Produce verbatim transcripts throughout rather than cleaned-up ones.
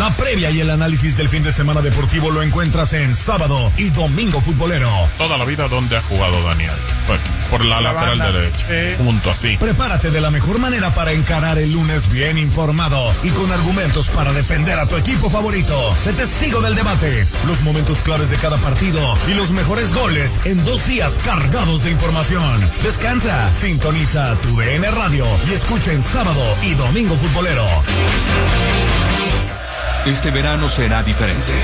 La previa y el análisis del fin de semana deportivo lo encuentras en Sábado y Domingo Futbolero. Toda la vida donde ha jugado Daniel. Pues, por la, la lateral banda. derecha. Sí. Punto así. Prepárate de la mejor manera para encarar el lunes bien informado y con argumentos para defender a tu equipo favorito. Sé testigo del debate, los momentos claves de cada partido y los mejores goles en dos días cargados de información. Descansa, sintoniza tu D N Radio y escucha en Sábado y Domingo Futbolero. Este verano será diferente.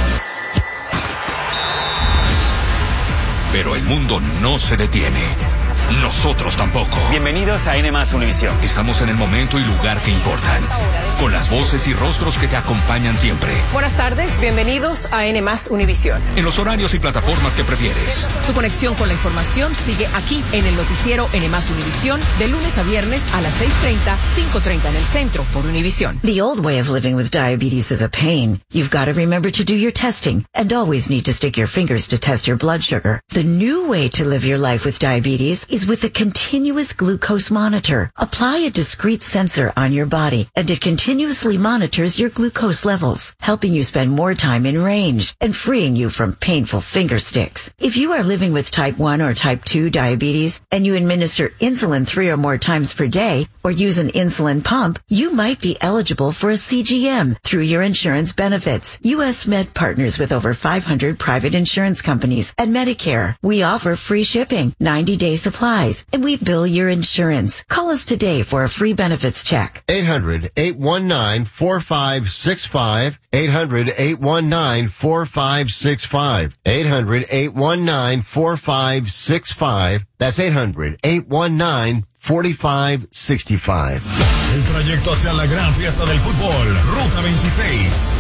Pero el mundo no se detiene. Nosotros tampoco. Bienvenidos a N más Univisión. Estamos en el momento y lugar que importan, con las voces y rostros que te acompañan siempre. Buenas tardes, bienvenidos a N más Univisión. En los horarios y plataformas que prefieres. Tu conexión con la información sigue aquí en el noticiero N más Univisión, de lunes a viernes a las seis treinta, cinco treinta en el centro por Univisión. The old way of living with diabetes is a pain. You've got to remember to do your testing and always need to stick your fingers to test your blood sugar. The new way to live your life with diabetes is with a continuous glucose monitor. Apply a discrete sensor on your body and it continuously monitors your glucose levels, helping you spend more time in range and freeing you from painful finger sticks. If you are living with type one or type two diabetes and you administer insulin three or more times per day or use an insulin pump, you might be eligible for a C G M through your insurance benefits. U S Med partners with over five hundred private insurance companies and Medicare. We offer free shipping, ninety day supplies, and we bill your insurance. Call us today for a free benefits check. eight hundred, eight one nine, four five six five. eight hundred, eight one nine, four five six five. eight hundred, eight one nine, four five six five. That's eight hundred, eight one nine, four five six five. El trayecto hacia la gran fiesta del fútbol, Ruta veintiséis.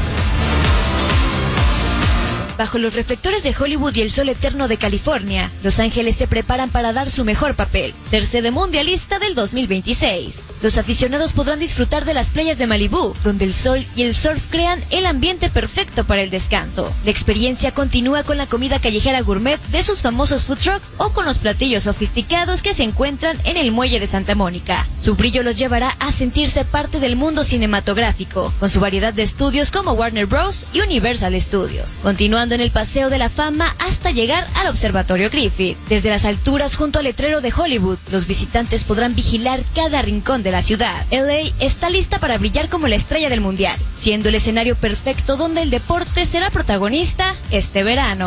Bajo los reflectores de Hollywood y el sol eterno de California, Los Ángeles se preparan para dar su mejor papel, ser sede mundialista del dos mil veintiséis. Los aficionados podrán disfrutar de las playas de Malibú, donde el sol y el surf crean el ambiente perfecto para el descanso. La experiencia continúa con la comida callejera gourmet de sus famosos food trucks o con los platillos sofisticados que se encuentran en el muelle de Santa Mónica. Su brillo los llevará a sentirse parte del mundo cinematográfico, con su variedad de estudios como Warner Bros. Y Universal Studios. Continuando en el Paseo de la Fama hasta llegar al Observatorio Griffith. Desde las alturas junto al letrero de Hollywood, los visitantes podrán vigilar cada rincón de la ciudad. L A está lista para brillar como la estrella del mundial, siendo el escenario perfecto donde el deporte será protagonista este verano.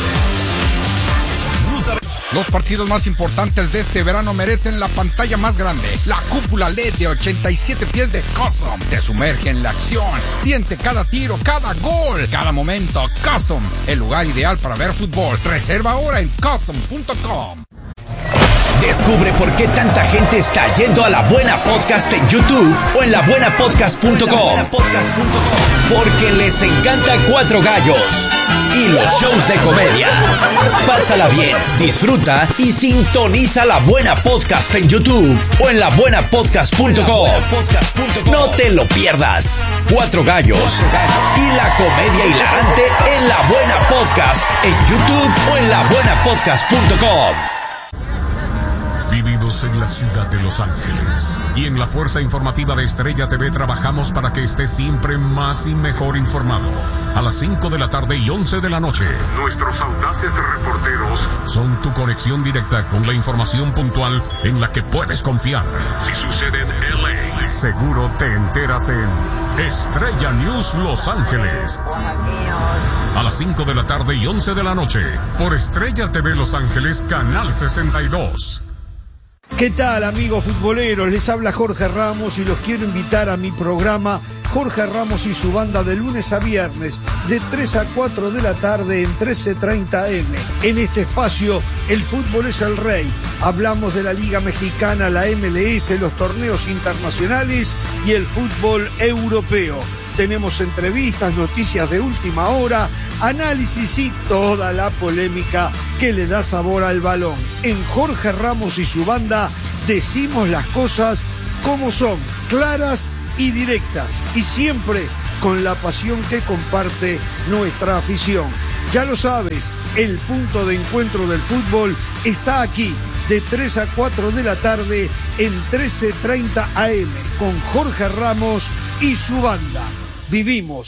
Los partidos más importantes de este verano merecen la pantalla más grande, la cúpula L E D de ochenta y siete pies de Custom. Te sumerge en la acción, siente cada tiro, cada gol, cada momento. Custom, el lugar ideal para ver fútbol. Reserva ahora en custom punto com. Descubre por qué tanta gente está yendo a La Buena Podcast en YouTube o en la buena podcast punto com. Porque les encanta Cuatro Gallos y los shows de comedia. Pásala bien, disfruta y sintoniza La Buena Podcast en YouTube o en la buena podcast punto com. No te lo pierdas. Cuatro Gallos y la comedia hilarante en La Buena Podcast en YouTube o en la buena podcast punto com. Vivimos en la ciudad de Los Ángeles y en la fuerza informativa de Estrella T V trabajamos para que estés siempre más y mejor informado. A las cinco de la tarde y once de la noche, nuestros audaces reporteros son tu conexión directa con la información puntual en la que puedes confiar. Si sucede en L A, seguro te enteras en Estrella News Los Ángeles. A las cinco de la tarde y once de la noche, por Estrella T V Los Ángeles, Canal sesenta y dos. ¿Qué tal, amigos futboleros? Les habla Jorge Ramos y los quiero invitar a mi programa Jorge Ramos y su banda de lunes a viernes de tres a cuatro de la tarde en trece treinta eme. En este espacio, el fútbol es el rey. Hablamos de la Liga Mexicana, la eme ele ese, los torneos internacionales y el fútbol europeo. Tenemos entrevistas, noticias de última hora, análisis y toda la polémica que le da sabor al balón. En Jorge Ramos y su banda decimos las cosas como son, claras y directas, y siempre con la pasión que comparte nuestra afición. Ya lo sabes, el punto de encuentro del fútbol está aquí, de tres a cuatro de la tarde en trece treinta eme, con Jorge Ramos y su banda. Vivimos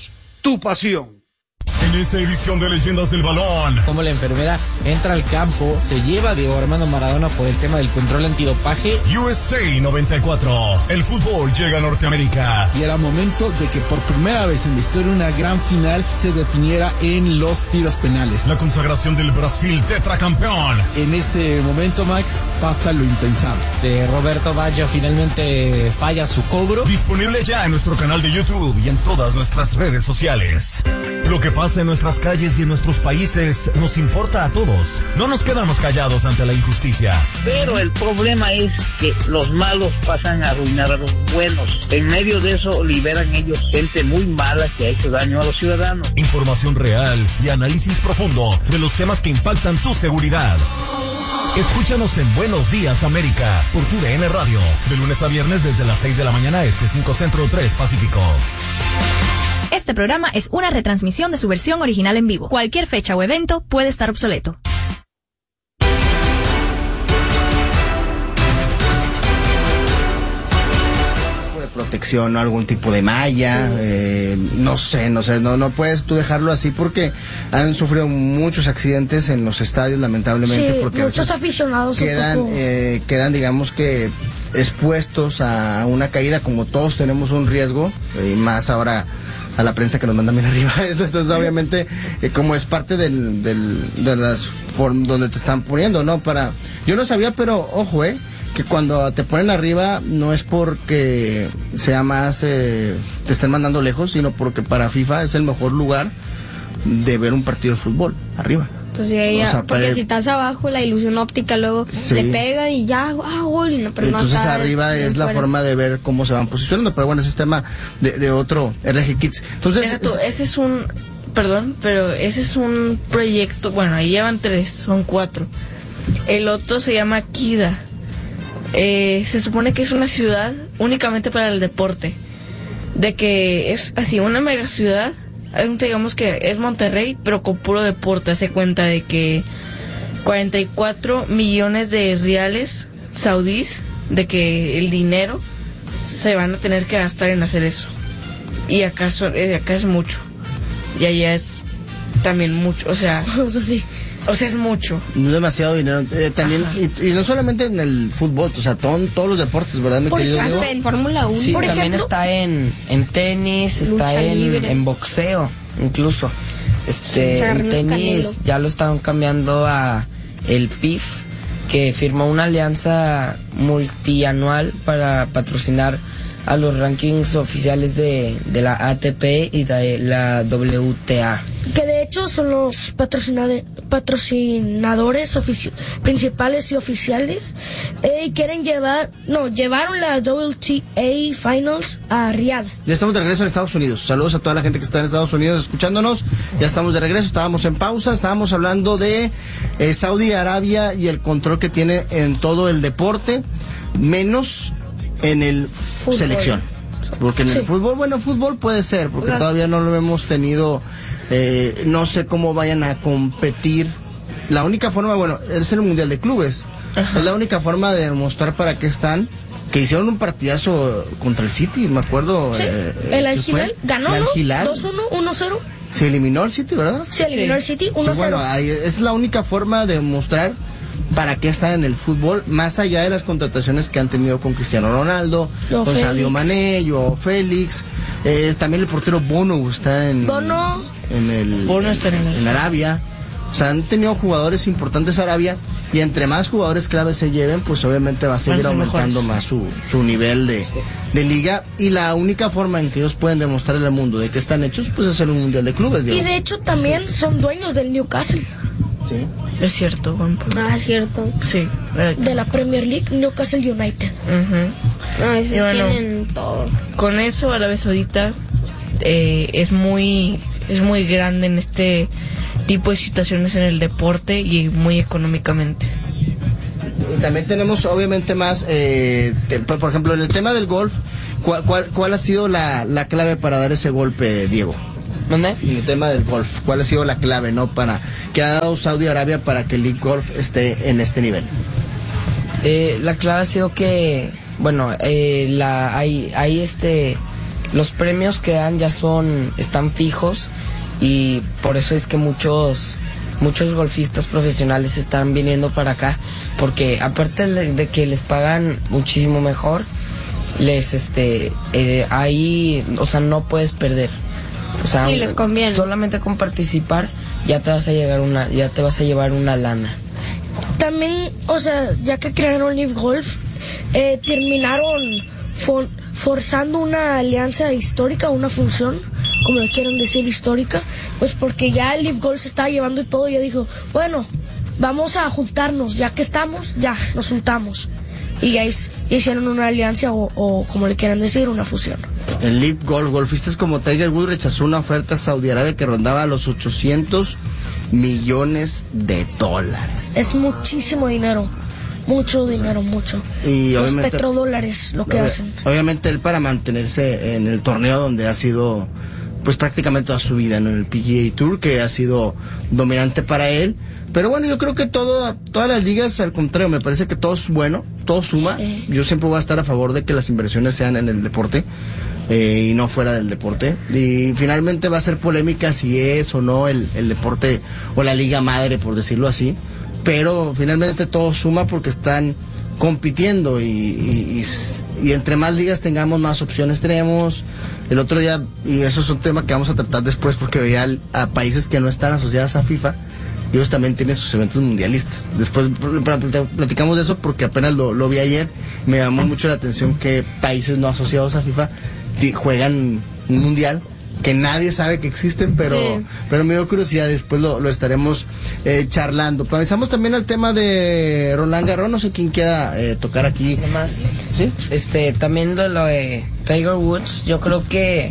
tu pasión. En esta edición de Leyendas del Balón, como la enfermera entra al campo, se lleva a Diego Armando Maradona por el tema del control antidopaje. U S A noventa y cuatro, el fútbol llega a Norteamérica. Y era momento de que por primera vez en la historia una gran final se definiera en los tiros penales. La consagración del Brasil tetracampeón. En ese momento, Max, pasa lo impensable. De Roberto Baggio finalmente falla su cobro. Disponible ya en nuestro canal de YouTube y en todas nuestras redes sociales. Lo que pasa en nuestras calles y en nuestros países nos importa a todos. No nos quedamos callados ante la injusticia. Pero el problema es que los malos pasan a arruinar a los buenos. En medio de eso liberan ellos gente muy mala que ha hecho daño a los ciudadanos. Información real y análisis profundo de los temas que impactan tu seguridad. Escúchanos en Buenos Días América por tu D N Radio, de lunes a viernes desde las seis de la mañana este, cinco Centro, tres Pacífico. Este programa es una retransmisión de su versión original en vivo. Cualquier fecha o evento puede estar obsoleto. Protección, ¿no? Algún tipo de malla, eh, no sé, no sé, no, no puedes tú dejarlo así porque han sufrido muchos accidentes en los estadios, lamentablemente, sí, porque muchos aficionados quedan, eh, quedan, digamos que expuestos a una caída, como todos tenemos un riesgo, y eh, más ahora a la prensa que nos manda bien arriba. Entonces, obviamente, eh, como es parte del, del, de las formas donde te están poniendo, ¿no? Para, yo no sabía, pero ojo, eh, que cuando te ponen arriba no es porque sea más, eh, te estén mandando lejos, sino porque para FIFA es el mejor lugar de ver un partido de fútbol, arriba. Pues sí, ya, o sea, porque para... si estás abajo, la ilusión óptica luego sí. le pega y ya, ah, gol, y no, pero entonces no arriba es la forma de ver cómo se van posicionando, pero bueno, ese es tema de, de otro R G Kids. Entonces, Exacto, ese es un, perdón, pero ese es un proyecto, bueno, ahí llevan tres, son cuatro. El otro se llama Kida. Eh, se supone que es una ciudad únicamente para el deporte, de que es así, una mega ciudad, digamos que es Monterrey, pero con puro deporte. Hace cuenta de que cuarenta y cuatro millones de reales saudíes, de que el dinero se van a tener que gastar en hacer eso. Y acá, so, eh, acá es mucho, y allá es también mucho, o sea, o sea, sí. O sea, es mucho. No es demasiado dinero. Eh, también, y, y no solamente en el fútbol, o sea, todo, todos los deportes, ¿verdad, mi Por querido hasta Diego? en Fórmula uno, sí, por también ejemplo. está en, en tenis, está en, en boxeo, incluso. Este, en tenis ya lo estaban cambiando a el P I F, que firmó una alianza multianual para patrocinar a los rankings oficiales de, de la A T P y de la W T A. Que de hecho son los patrocinadores ofici- principales y oficiales, eh, y quieren llevar, no, llevaron la W T A Finals a Riyadh. Ya estamos de regreso en Estados Unidos. Saludos a toda la gente que está en Estados Unidos escuchándonos. Ya estamos de regreso, estábamos en pausa, estábamos hablando de eh, Saudi Arabia y el control que tiene en todo el deporte, menos en el fútbol. Selección. Porque en sí. el fútbol, bueno, fútbol puede ser, porque Las... todavía no lo hemos tenido, eh, no sé cómo vayan a competir. La única forma, bueno, es el Mundial de Clubes. Ajá. Es la única forma de demostrar para qué están, que hicieron un partidazo contra el City, me acuerdo. Sí. Eh, el Al Hilal ganó, el ¿no? Hilal. dos uno, uno cero. Se eliminó el City, ¿verdad? Se eliminó sí. el City, uno cero. Sí, bueno, ahí es la única forma de demostrar para qué están en el fútbol, más allá de las contrataciones que han tenido con Cristiano Ronaldo, Yo con Félix. Sadio Mané, Joao Félix, eh, también el portero Bono está en, Bono. en, el, Bono está en, el... en Arabia. O sea, han tenido jugadores importantes Arabia, y entre más jugadores claves se lleven, pues obviamente va a seguir aumentando mejores. más su, su nivel de, de liga, y la única forma en que ellos pueden demostrarle al mundo de que están hechos, pues es hacer un Mundial de Clubes, Diego. Y de hecho también son dueños del Newcastle. Sí. Es cierto, Juan. Ah, es cierto. Sí. De la Premier League, Newcastle United. Uh-huh. Ah, sí, bueno, tienen todo. Con eso, Arabia Saudita eh, es muy es muy grande en este tipo de situaciones en el deporte y muy económicamente. Y también tenemos obviamente más, eh, te, por ejemplo, en el tema del golf, ¿cuál, cuál, cuál ha sido la, la clave para dar ese golpe, Diego? ¿Dónde? En el tema del golf, ¿cuál ha sido la clave, no, para que ha dado Saudi Arabia para que el League Golf esté en este nivel? Eh, la clave ha sido que, bueno, eh, la hay hay este los premios que dan ya son, están fijos, y por eso es que muchos, muchos golfistas profesionales están viniendo para acá, porque aparte de, de que les pagan muchísimo mejor, les, este, eh, ahí, o sea, no puedes perder. O sea, sí, les conviene. Solamente con participar ya te vas a llegar una, ya te vas a llevar una lana. También, o sea, ya que crearon Live Golf, eh, terminaron for, forzando una alianza histórica, una función, como le quieran decir, histórica, pues porque ya el Live Golf se estaba llevando y todo, y ya dijo, bueno, vamos a juntarnos, ya que estamos, ya, nos juntamos. Y ya hicieron una alianza o, o, como le quieran decir, una fusión. El Live Golf, golfistas como Tiger Woods rechazó una oferta a Saudi Arabia que rondaba los ochocientos millones de dólares. Es muchísimo dinero, mucho dinero, mucho. Y los obviamente, petrodólares lo que obvi- hacen. Obviamente él, para mantenerse en el torneo donde ha sido pues prácticamente toda su vida, ¿no? En el P G A Tour, que ha sido dominante para él. Pero bueno, yo creo que todo, todas las ligas, al contrario, me parece que todo es bueno, todo suma. Sí. Yo siempre voy a estar a favor de que las inversiones sean en el deporte eh, y no fuera del deporte. Y finalmente va a ser polémica si es o no el, el deporte o la liga madre, por decirlo así. Pero finalmente todo suma porque están compitiendo y, y, y, y entre más ligas tengamos, más opciones tenemos. El otro día, y eso es un tema que vamos a tratar después, porque veía a países que no están asociadas a FIFA, y ellos también tienen sus eventos mundialistas. Después platicamos de eso porque apenas lo, lo vi ayer. Me llamó mucho la atención que países no asociados a FIFA juegan un mundial que nadie sabe que existen, pero sí. pero me dio curiosidad. Después lo, lo estaremos eh, charlando. Pasamos también al tema de Roland Garros. No sé quién quiera eh, tocar aquí. Además, ¿sí? Este, también de lo de Tiger Woods, yo creo que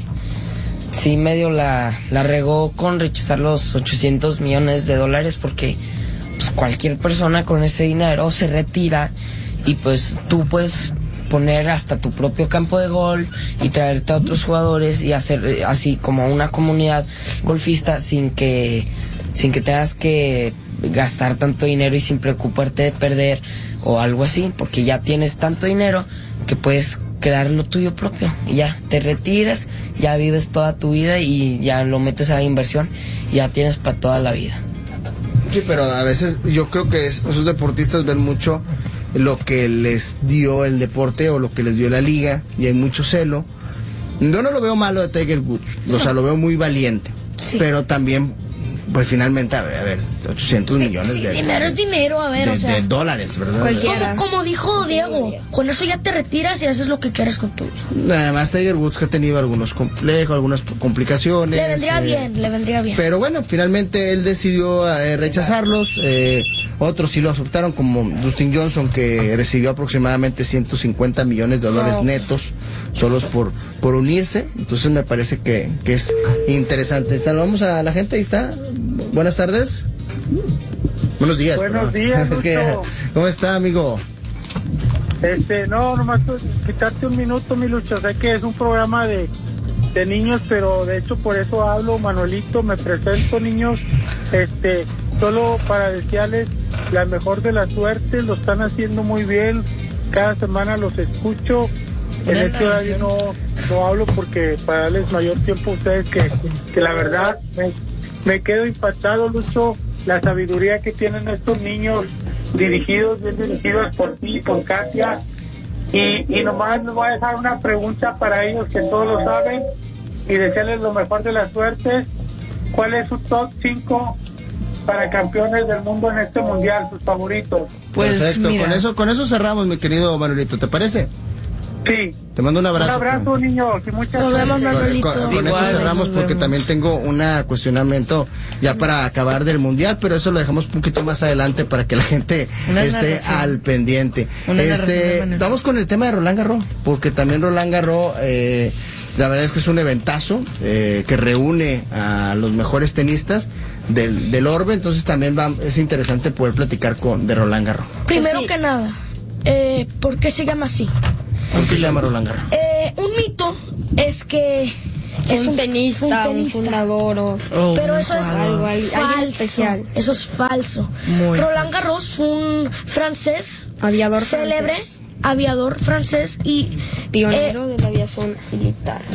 sí medio la, la regó con rechazar los ochocientos millones de dólares, porque pues, cualquier persona con ese dinero se retira y pues tú puedes poner hasta tu propio campo de golf y traerte a otros jugadores y hacer así como una comunidad golfista sin que sin que tengas que gastar tanto dinero y sin preocuparte de perder o algo así, porque ya tienes tanto dinero que puedes crear lo tuyo propio y ya te retiras, ya vives toda tu vida y ya lo metes a la inversión y ya tienes para toda la vida. Sí, pero a veces yo creo que es, esos deportistas ven mucho lo que les dio el deporte o lo que les dio la liga y hay mucho celo. Yo no lo veo malo de Tiger Woods, o sea, lo veo muy valiente, sí. Pero también pues finalmente, a ver, a ver ochocientos millones sí, de dinero es dinero, a ver, de, o sea, de dólares, ¿verdad? Como, como dijo Diego, con eso ya te retiras y haces lo que quieres con tu vida. Además, Tiger Woods ha tenido algunos complejos, algunas complicaciones. Le vendría eh, bien, le vendría bien. Pero bueno, finalmente él decidió eh, rechazarlos. Eh, otros sí lo aceptaron, como Dustin Johnson, que recibió aproximadamente ciento cincuenta millones de dólares no. netos, solos por, por unirse. Entonces me parece que, que es interesante. Saludamos a la gente, ahí está. Buenas tardes. Buenos días. Buenos días, es que, ¿cómo está, amigo? Este, no, nomás quitarte un minuto, mi Lucho. Sé que es un programa de, de niños, pero de hecho por eso hablo, Manuelito, me presento, niños. Este, solo para desearles la mejor de las suertes, lo están haciendo muy bien. Cada semana los escucho. En este horario no, no hablo porque para darles mayor tiempo a ustedes, que, que la verdad me, me quedo impactado, Lucho, la sabiduría que tienen estos niños, dirigidos, bien dirigidos por ti, por Katia. Y, y nomás les voy a dejar una pregunta para ellos que todos lo saben y desearles lo mejor de la suerte. ¿Cuál es su top cinco para campeones del mundo en este mundial, sus favoritos? Pues perfecto, mira. con eso con eso cerramos, mi querido Manuelito, ¿te parece? Sí. Te mando un abrazo. Un abrazo, niños, y muchas gracias. Con, con, con eso cerramos porque también tengo un cuestionamiento ya para acabar del mundial, pero eso lo dejamos un poquito más adelante para que la gente una esté narración. al pendiente. Una este, vamos con el tema de Roland Garros, porque también Roland Garros, eh, la verdad es que es un eventazo eh, que reúne a los mejores tenistas del, del orbe, entonces también va, es interesante poder platicar con de Roland Garros. Primero sí. que nada, eh, ¿por qué se llama así? ¿Por qué se llama Roland Garros? Eh, un mito es que es un, un, tenista, un tenista, un fundador o oh, pero eso es algo, falso. especial. Eso es falso. Muy Roland falso. Garros, un francés, aviador célebre, francés. aviador francés y pionero eh, de la aviación militar.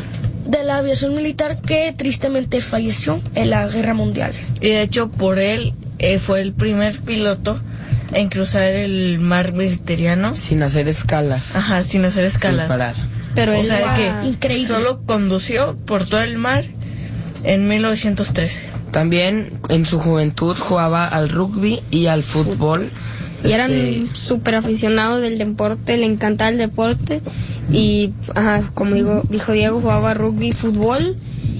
de la aviación militar que tristemente falleció en la Guerra Mundial. Y de hecho por él eh, fue el primer piloto en cruzar el mar Mediterráneo sin hacer escalas. Ajá, sin hacer escalas. Sin parar. Pero o sea que increíble. Solo condució por todo el mar en mil novecientos trece. También en su juventud jugaba al rugby y al fútbol. Y este... eran súper aficionados del deporte, le encantaba el deporte. Y, ajá, como digo, dijo Diego, jugaba rugby y fútbol.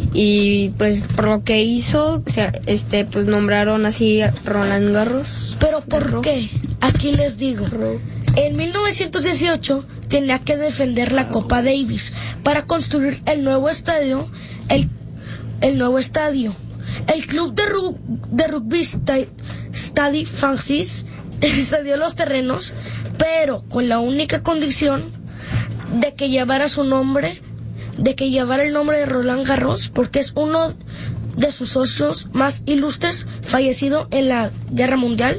Y pues por lo que hizo, o sea, este, pues nombraron así a Roland Garros. ¿Pero por qué? Aquí les digo. En mil novecientos dieciocho tenía que defender la Copa Davis para construir el nuevo estadio, el, el nuevo estadio. El club de, ru, de rugby Stade Francis cedió los terrenos, pero con la única condición de que llevara su nombre, de que llevara el nombre de Roland Garros, porque es uno de sus socios más ilustres, fallecido en la Guerra Mundial.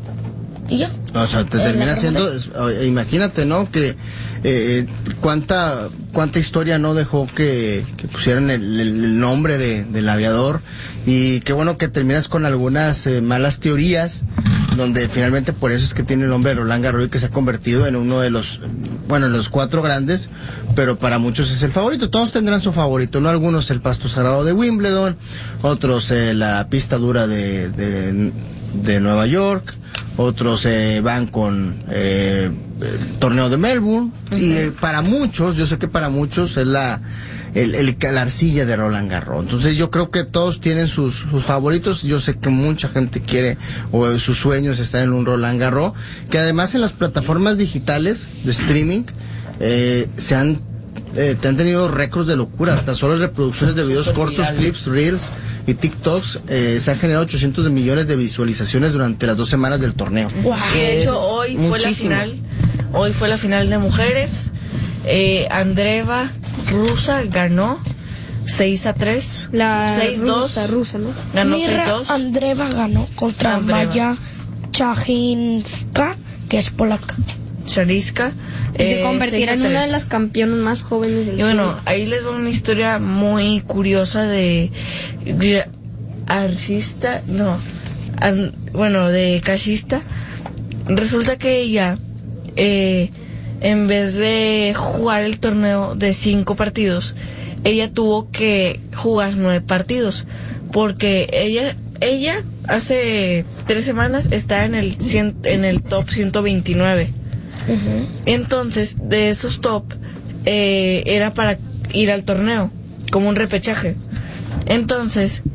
Y ya. O sea, te termina siendo, imagínate, ¿no? Que eh, cuánta cuánta historia no dejó que, que pusieran el, el nombre de, del aviador, y qué bueno que terminas con algunas eh, malas teorías, donde finalmente por eso es que tiene el nombre de Roland Garros y que se ha convertido en uno de los, bueno, los cuatro grandes, pero para muchos es el favorito. Todos tendrán su favorito, ¿no? Algunos el pasto sagrado de Wimbledon, otros eh, la pista dura de, de, de Nueva York, otros eh, van con eh, el torneo de Melbourne, uh-huh. y eh, para muchos, yo sé que para muchos es la el, el, la arcilla de Roland Garros. Entonces yo creo que todos tienen sus, sus favoritos. Yo sé que mucha gente quiere, o sus sueños están en un Roland Garros, que además en las plataformas digitales de streaming eh, se han eh, te han tenido récords de locura. Hasta solo reproducciones de videos cortos, virales, clips, reels y TikToks eh, se han generado ochocientos millones de visualizaciones durante las dos semanas del torneo. Wow. Y de hecho hoy muchísimo. fue la final, hoy fue la final de mujeres. Eh, Andreeva Rusa ganó seis a tres. La seis dos. rusa, rusa, ¿no? Ganó seis dos. Andreeva ganó contra Andreeva. Maya Chajinska, que es polaca. Chariska. Y eh, se convertirá en una de las campeonas más jóvenes del Y bueno, sur. ahí les va una historia muy curiosa de artista, no, an, bueno, de cachista. Resulta que ella, eh, en vez de jugar el torneo de cinco partidos, ella tuvo que jugar nueve partidos, porque ella, ella hace tres semanas está en el cien, en el top ciento veintinueve. Uh-huh. Entonces, de esos top, eh, era para ir al torneo, como un repechaje. Entonces,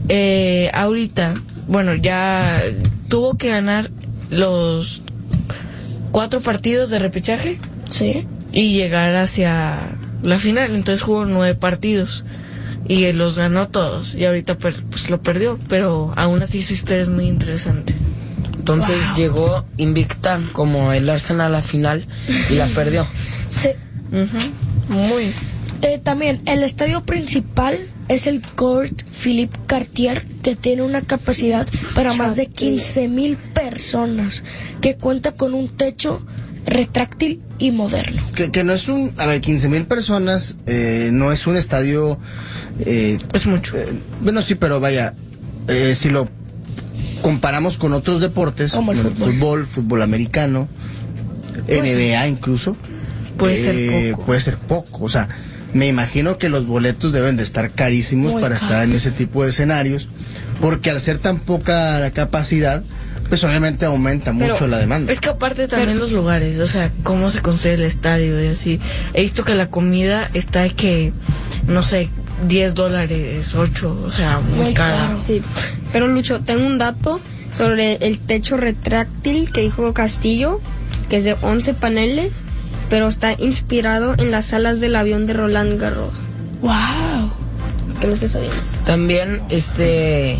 eh, ahorita, bueno, ya tuvo que ganar los cuatro partidos de repechaje. Sí. Y llegar hacia la final. Entonces jugó nueve partidos y los ganó todos. Y ahorita per, pues lo perdió, pero aún así su historia es muy interesante. Entonces wow. llegó invicta como el Arsenal a la final y la perdió. Sí. Uh-huh. Muy. Eh, también el estadio principal es el Court Philippe Cartier, que tiene una capacidad para más de quince mil personas, que cuenta con un techo retráctil y moderno. Que, que no es un, a ver, quince mil personas, eh, no es un estadio. Eh, es mucho. Eh, bueno, sí, pero vaya, eh, si lo comparamos con otros deportes, como el fútbol, fútbol, fútbol americano, pues, N B A incluso, puede eh, ser poco. Puede ser poco, o sea, me imagino que los boletos deben de estar carísimos Muy para caro. estar en ese tipo de escenarios, porque al ser tan poca la capacidad, pues obviamente aumenta Pero mucho la demanda. Es que aparte también Pero, los lugares, o sea, cómo se construye el estadio y así. He visto que la comida está de que, no sé, diez dólares, ocho, o sea, muy, muy cara. Caro. Sí. Pero Lucho, tengo un dato sobre el techo retráctil que dijo Castillo, que es de once paneles, pero está inspirado en las alas del avión de Roland Garros. ¡Wow! Que no se sabía eso. También, este...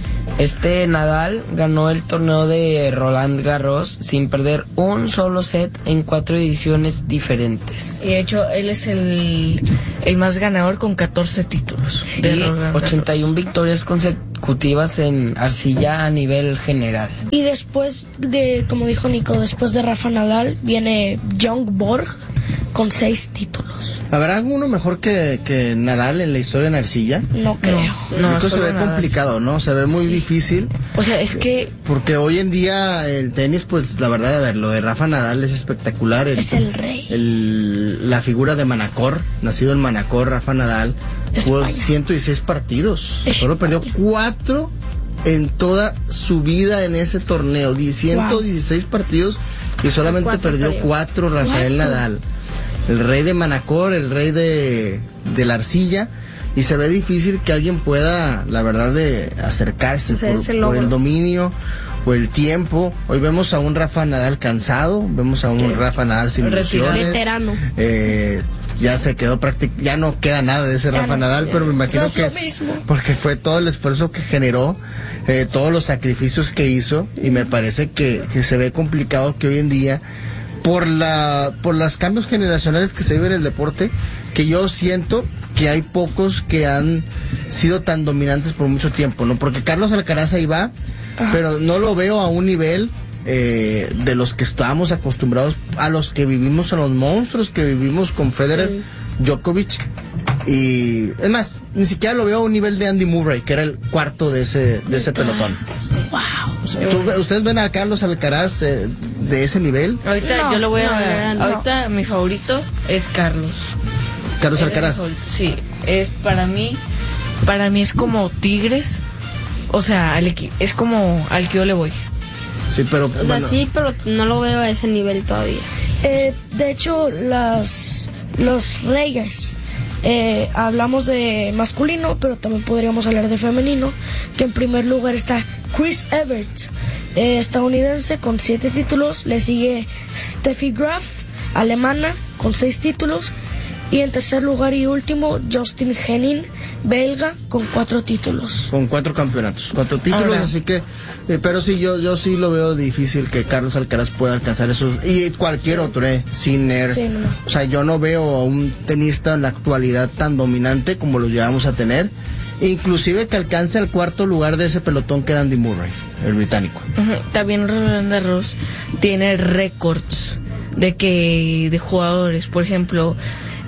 Este Nadal ganó el torneo de Roland Garros sin perder un solo set en cuatro ediciones diferentes. Y de hecho, él es el, el más ganador con catorce títulos. De y Roland ochenta y una Garros. Victorias consecutivas en arcilla a nivel general. Y después de, como dijo Nico, después de Rafa Nadal, viene Björn Borg con seis títulos. ¿Habrá alguno mejor que, que Nadal en la historia en arcilla? No creo. No, Esto se ve Nadal. complicado, ¿no? Se ve muy Sí. difícil. O sea, es que... Porque hoy en día el tenis, pues la verdad, a ver, lo de Rafa Nadal es espectacular. El, Es el rey. el- la figura de Manacor, nacido en Manacor, Rafa Nadal, jugó España. ciento dieciséis partidos. España. Solo perdió cuatro en toda su vida en ese torneo. ciento dieciséis partidos y solamente Cuatro perdió perdió. cuatro Rafael Cuatro. Nadal. El rey de Manacor, el rey de, de la arcilla. Y se ve difícil que alguien pueda, la verdad, de acercarse O sea, por, ese por logro. el dominio o el tiempo. Hoy vemos a un Rafa Nadal cansado, vemos a un Rafa Nadal sin Retirado. ilusiones. Veterano. Eh, ya se quedó prácticamente, ya no queda nada de ese Ya Rafa no, Nadal, ya pero me no. imagino No es que lo es mismo. porque fue todo el esfuerzo que generó, eh, todos los sacrificios que hizo, y me parece que, que se ve complicado que hoy en día, por la por los cambios generacionales que se viven en el deporte, que yo siento que hay pocos que han sido tan dominantes por mucho tiempo, ¿no? Porque Carlos Alcaraz ahí va, pero no lo veo a un nivel eh, de los que estábamos acostumbrados, a los que vivimos, a los monstruos que vivimos con Federer, Djokovic, y es más, ni siquiera lo veo a un nivel de Andy Murray, que era el cuarto de ese de ese pelotón. Wow. O sea, ¿tú- ¿Ustedes ven a Carlos Alcaraz eh, de ese nivel? Ahorita No, yo lo voy no, a... la verdad, no. Ahorita mi favorito es Carlos. Carlos Él es mi Alcaraz. favorito, Sí, es para mí, para mí es como Tigres, o sea, al equi- es como al que yo le voy. Sí, pero O sea, bueno, sí, pero no lo veo a ese nivel todavía. Eh, de hecho, las, los reyes, eh, hablamos de masculino, pero también podríamos hablar de femenino, que en primer lugar está Chris Evert, eh, estadounidense con siete títulos, le sigue Steffi Graf, alemana, con seis títulos, y en tercer lugar y último, Justin Henin, belga, con cuatro títulos. con cuatro campeonatos, cuatro títulos, Ahora. así que, eh, pero sí, yo yo sí lo veo difícil que Carlos Alcaraz pueda alcanzar esos, y cualquier otro, eh, Sinner, Sí, no, no. o sea, yo no veo a un tenista en la actualidad tan dominante como lo llevamos a tener, inclusive que alcance el cuarto lugar de ese pelotón que era Andy Murray, el británico. Ujú. También Roland Garros tiene récords de que de jugadores, por ejemplo,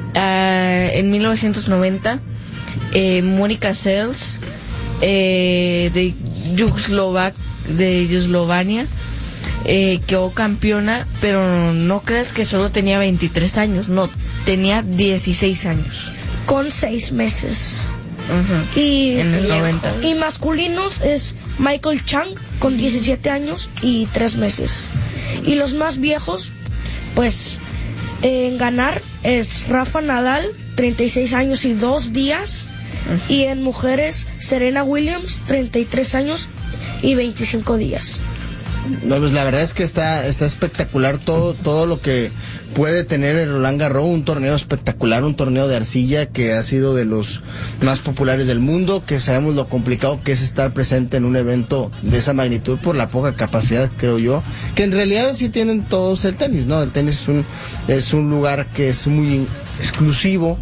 ah, en mil novecientos noventa eh, Mónica Seles eh, de Yugoslovac de Yugoslavia eh, quedó campeona, pero no creas que solo tenía veintitrés años, no, tenía dieciséis años. Con seis meses. Ujú. Y, En el noventa. y masculinos es Michael Chang con diecisiete años y tres meses. Y los más viejos, pues en ganar es Rafa Nadal, treinta y seis años y dos días. Y en mujeres, Serena Williams, treinta y tres años y veinticinco días. No, pues la verdad es que está está espectacular todo todo lo que puede tener el Roland Garros, un torneo espectacular, un torneo de arcilla que ha sido de los más populares del mundo, que sabemos lo complicado que es estar presente en un evento de esa magnitud por la poca capacidad, creo yo, que en realidad sí tienen todos el tenis, ¿no? El tenis es un es un lugar que es muy exclusivo,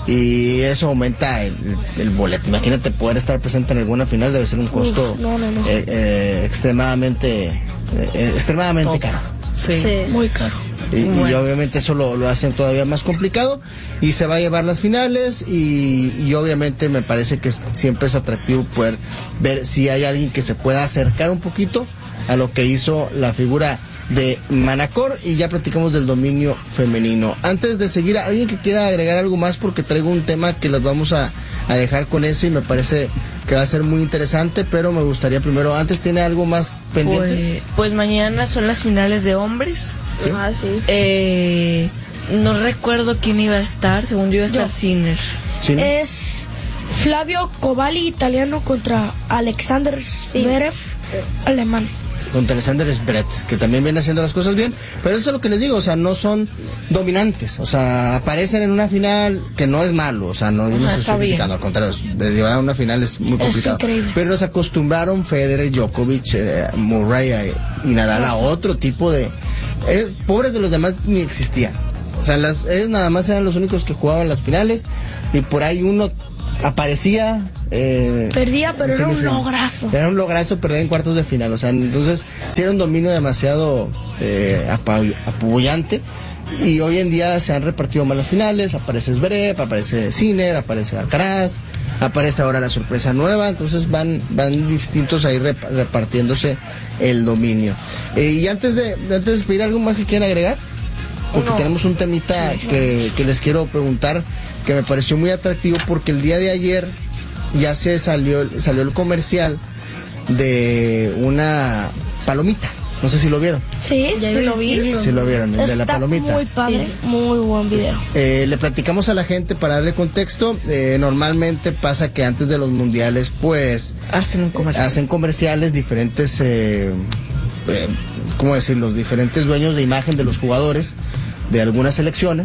y eso aumenta el, el boleto. Imagínate poder estar presente en alguna final, debe ser un costo Uf, no, no, no. eh, eh, extremadamente eh, extremadamente caro. Sí. Muy caro. Y, y Bueno. obviamente eso lo, lo hacen todavía más complicado, y se va a llevar las finales, y, y obviamente me parece que es- siempre es atractivo poder ver si hay alguien que se pueda acercar un poquito a lo que hizo la figura de Manacor, y ya platicamos del dominio femenino. Antes de seguir, alguien que quiera agregar algo más, porque traigo un tema que los vamos a, a dejar con eso y me parece que va a ser muy interesante, pero me gustaría primero, antes tiene algo más pendiente. Pues, pues mañana son las finales de hombres. Ah, sí. Eh, no recuerdo quién iba a estar, según yo iba a estar Yo. Sinner. ¿Sí, no? Es Flavio Coballi, italiano, contra Alexander Zverev, alemán. Contra Alexander Zverev, que también viene haciendo las cosas bien, pero eso es lo que les digo, o sea, no son dominantes, o sea, aparecen en una final que no es malo, o sea, no, yo no Ajá, estoy está bien. criticando, al contrario, de llevar a una final es muy Es complicado, increíble. pero nos acostumbraron Federer, Djokovic, eh, Murray eh, y Nadal a otro tipo de... eh, pobres de los demás ni existían, o sea, las, ellos nada más eran los únicos que jugaban las finales, y por ahí uno aparecía... Eh, Perdía, pero era un semifinal. lograzo. Era un lograzo perder en cuartos de final, o sea, entonces sí era un dominio demasiado eh, apa- apabullante, Y hoy en día se han repartido más las finales, aparece Zverev, aparece Sinner, aparece Alcaraz, aparece ahora la sorpresa nueva, entonces van van distintos ahí rep- repartiéndose el dominio. Eh, y antes de, antes de pedir algo más que quieran agregar, porque no. tenemos un temita que, que les quiero preguntar, que me pareció muy atractivo, porque el día de ayer ya se salió, salió el comercial de una palomita. No sé si lo vieron. Sí, sí lo vi. Sí lo vieron, el de la palomita. Está muy padre, sí. Muy buen video. Eh, le platicamos a la gente para darle contexto. Eh, normalmente pasa que antes de los mundiales, pues... Hacen un comercial. Hacen comerciales diferentes, eh, eh, ¿cómo decirlo? Diferentes dueños de imagen de los jugadores de algunas selecciones.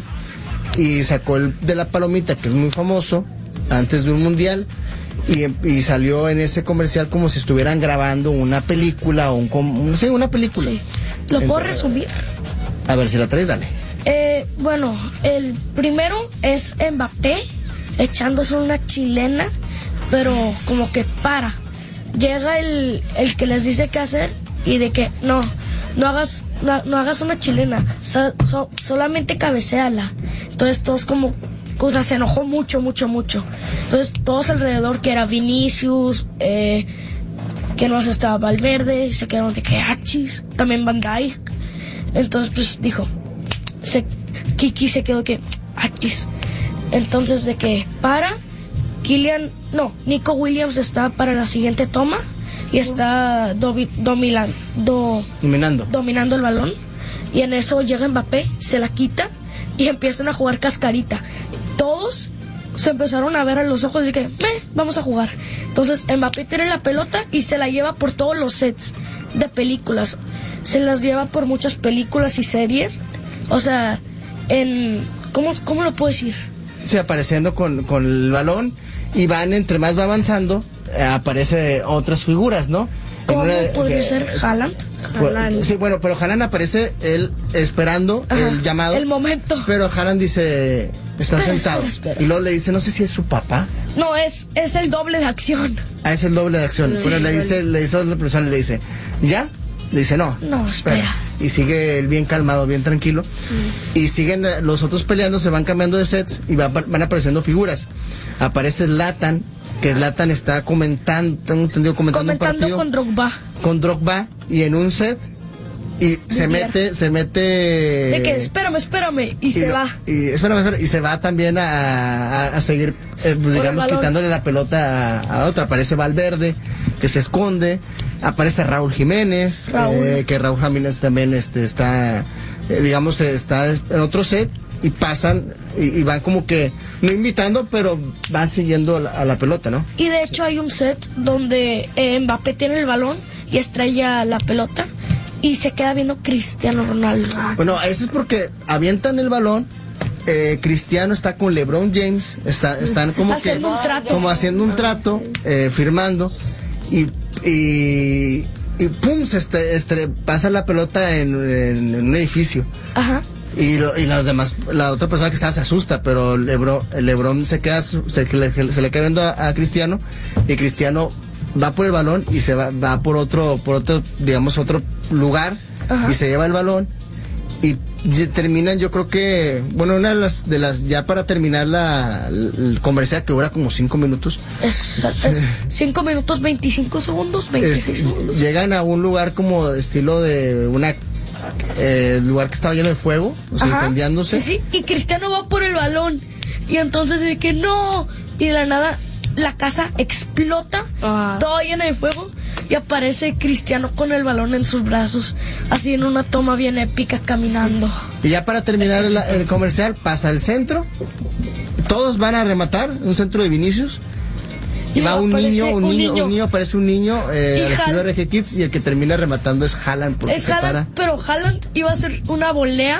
Y sacó el de la palomita, que es muy famoso, antes de un mundial. Y, y salió en ese comercial como si estuvieran grabando una película o un, un sí, una película. Sí. ¿Lo puedo resumir? A ver, si la traes, dale. Eh, bueno, el primero es Mbappé echándose una chilena, pero como que para. Llega el, el que les dice qué hacer y de que no, no hagas, no, no hagas una chilena, so, so, solamente cabeceala. Entonces todos como... O sea, se enojó mucho, mucho, mucho. Entonces, todos alrededor, que era Vinicius, eh, que no estaba Valverde, se quedaron de que achis, también Van Dijk. Entonces, pues, dijo, se, Kiki se quedó que achis. Entonces, de que para, Kylian, no, Nico Williams está para la siguiente toma y está domi, domilan, do, dominando. dominando el balón. Y en eso llega Mbappé, se la quita y empiezan a jugar cascarita. Todos se empezaron a ver a los ojos de que, meh, vamos a jugar. Entonces Mbappé tiene la pelota y se la lleva por todos los sets de películas. Se las lleva por muchas películas y series. O sea, en... ¿Cómo, cómo lo puedo decir? Sí, apareciendo con, con el balón y van, entre más va avanzando, eh, aparece otras figuras, ¿no? ¿Cómo una, podría eh, ser Haaland? Haaland? Sí, bueno, pero Haaland aparece él esperando Ajá, el llamado. El momento. Pero Haaland dice, está espera, sentado. Espera, espera. Y luego le dice, no sé si es su papá. No, es, es el doble de acción. Ah, es el doble de acción. Sí, bueno, le dice, le dice a la persona, le dice, ¿ya? Le dice, no. No, espera. espera. Y sigue él bien calmado, bien tranquilo. Mm. Y siguen los otros peleando, se van cambiando de sets y van, van apareciendo figuras. Aparece Zlatan, que Zlatan está comentando, tengo entendido, comentando, comentando un partido con Drogba. Con Drogba y en un set y Muy se bien. mete, se mete. De que espérame, espérame y, y se no, va. Y espérame, espérame, y se va también a, a, a seguir, eh, pues, digamos, quitándole la pelota a, a otra. Aparece Valverde, que se esconde. Aparece Raúl Jiménez, Raúl. Eh, que Raúl Jiménez también este, está, eh, digamos, está en otro set. Y pasan y, y van como que no invitando, pero van siguiendo a la, a la pelota, ¿no? Y de hecho hay un set donde eh, Mbappé tiene el balón y estrella la pelota y se queda viendo Cristiano Ronaldo. Bueno, eso es porque avientan el balón. Eh, Cristiano está con LeBron James, está, están como haciendo que un trato. como haciendo un trato, eh, firmando y y, y pum se este, este, pasa la pelota en, en, en un edificio. Ajá. Y, lo, y los demás, la otra persona que está se asusta, pero Lebron, Lebron se queda, se, se le queda viendo a, a Cristiano, y Cristiano va por el balón y se va, va por otro, por otro, digamos, otro lugar. Ajá. Y se lleva el balón y terminan, yo creo que, bueno, una de las, de las, ya para terminar la, el comercial que dura como cinco minutos. Es, es cinco minutos, veinticinco segundos, veintiséis es, segundos. Llegan a un lugar como estilo de una, eh, lugar que estaba lleno de fuego, o sea, Ajá, incendiándose. Sí, sí, y Cristiano va por el balón, y entonces de que no, y de la nada la casa explota, ah. toda llena de fuego, y aparece Cristiano con el balón en sus brazos, así en una toma bien épica caminando. Y ya para terminar el, el comercial, pasa el centro, todos van a rematar, un centro de Vinicius, y, y va un niño, un, un niño, niño, un niño, aparece un niño, eh, al estilo R G Kids, y el que termina rematando es Haaland, porque es se Haaland, para. Pero Haaland iba a hacer una volea,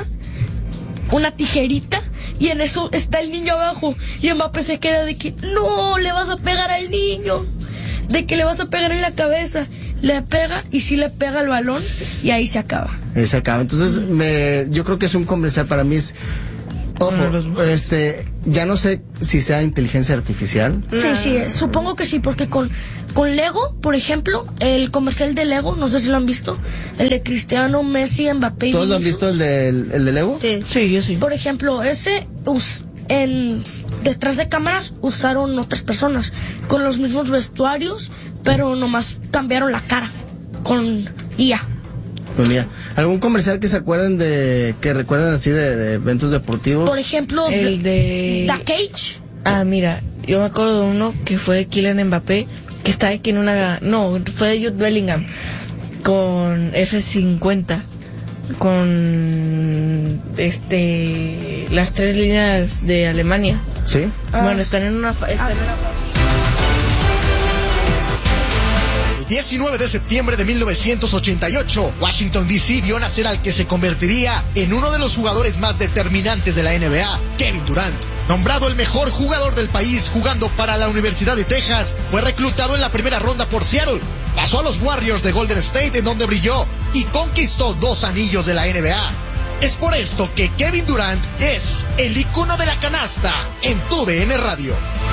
una tijerita, y en eso está el niño abajo, y Mbappé se queda de que no, le vas a pegar al niño, de que le vas a pegar en la cabeza. Le pega y sí le pega el balón y ahí se acaba. Ahí se acaba. Entonces, me, yo creo que es un comercial, para mí es Ojo, este, ya no sé si sea inteligencia artificial. Sí, sí, supongo que sí, porque con, con Lego, por ejemplo, el comercial de Lego, no sé si lo han visto, el de Cristiano, Messi, Mbappé y ¿Todos lo han Vinicius. visto el de, el de Lego? Sí. Sí, yo sí. Por ejemplo, ese, us, en, detrás de cámaras usaron otras personas, con los mismos vestuarios, pero nomás cambiaron la cara, con I A. ¿Algún comercial que se acuerden de, que recuerden así de, de eventos deportivos? Por ejemplo, el de... The Cage. Ah, mira, yo me acuerdo de uno que fue de Kylian Mbappé, que está aquí en una... No, fue de Jude Bellingham, con F cincuenta, con este las tres líneas de Alemania. ¿Sí? Bueno, están en una... Están en una... diecinueve de septiembre de mil novecientos ochenta y ocho, Washington D C vio nacer al que se convertiría en uno de los jugadores más determinantes de la N B A, Kevin Durant. Nombrado el mejor jugador del país jugando para la Universidad de Texas, fue reclutado en la primera ronda por Seattle. Pasó a los Warriors de Golden State, en donde brilló y conquistó dos anillos de la N B A. Es por esto que Kevin Durant es el icono de la canasta en tu D N Radio.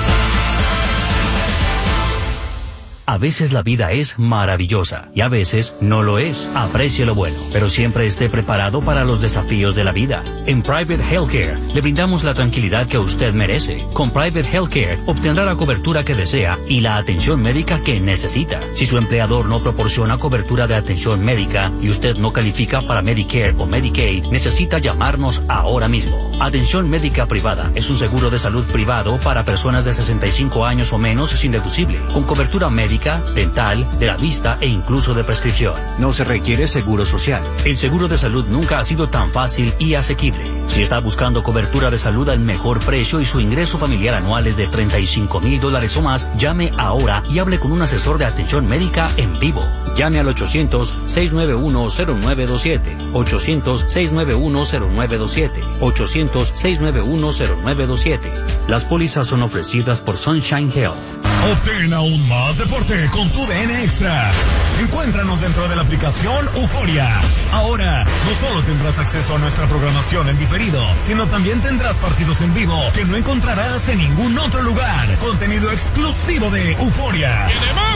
A veces la vida es maravillosa y a veces no lo es. Aprecie lo bueno, pero siempre esté preparado para los desafíos de la vida. En Private Healthcare le brindamos la tranquilidad que usted merece. Con Private Healthcare obtendrá la cobertura que desea y la atención médica que necesita. Si su empleador no proporciona cobertura de atención médica y usted no califica para Medicare o Medicaid, necesita llamarnos ahora mismo. Atención médica privada es un seguro de salud privado para personas de sesenta y cinco años o menos sin deducible, con cobertura médica, dental, de la vista e incluso de prescripción. No se requiere seguro social. El seguro de salud nunca ha sido tan fácil y asequible. Si está buscando cobertura de salud al mejor precio y su ingreso familiar anual es de treinta y cinco mil dólares o más, llame ahora y hable con un asesor de atención médica en vivo. Llame al ochocientos, seis nueve uno, cero nueve dos siete, ochocientos, seis nueve uno, cero nueve dos siete, ochocientos, seis nueve uno, cero nueve dos siete. Las pólizas son ofrecidas por Sunshine Health. Obtén aún más deporte con tu D N Extra. Encuéntranos dentro de la aplicación Euforia. Ahora, no solo tendrás acceso a nuestra programación en diferido, sino también tendrás partidos en vivo que no encontrarás en ningún otro lugar. Contenido exclusivo de Euforia.